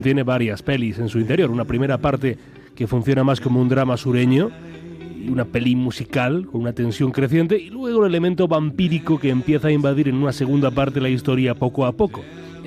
Tiene varias pelis en su interior. Una primera parte que funciona más como un drama sureño, y una peli musical con una tensión creciente, y luego el elemento vampírico que empieza a invadir en una segunda parte la historia poco a poco.